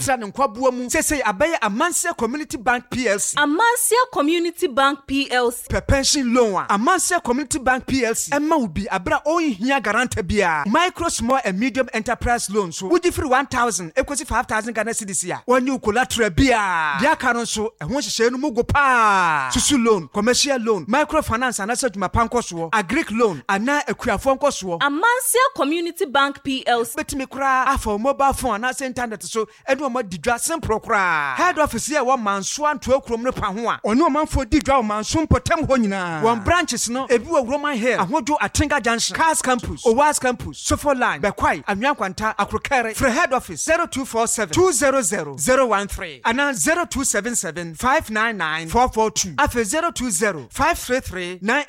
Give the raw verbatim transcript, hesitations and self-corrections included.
atra ne nkwaboa mu sesei abaye Amansia Community Bank P L C. Amansia Community Bank P L C. Per pension loan. Amansia Community Bank P L C. Emma will be abra oyin hia guarantee bia. Micro, small and medium enterprise loans. So would you free one thousand equals five thousand Ghana cedis ya. One you collateral bia. Dia karon so e ho hye no mugo pa. Susu loan, commercial loan, microfinance and asset mapanko so, agric loan, ana ekuafo nko so. Amansia Community Bank P L C. Betimi kura afọ mobile phone na internet so edu mo didwa simple kura. Head office here one man so anto akrom no pa ho a. Ono manfo didwa man so mpotem ho nyina. One branches no ebi wo Roman Hill, ahodo Atinga Junction, Cars Campus, Owas Campus, Sofo Line, Bekwai, Anyankwanta, Akrokere. For head office zero two four seven two zero zero zero one three and zero two seven seven five nine nine four four two. Afe zero two zero five three three nine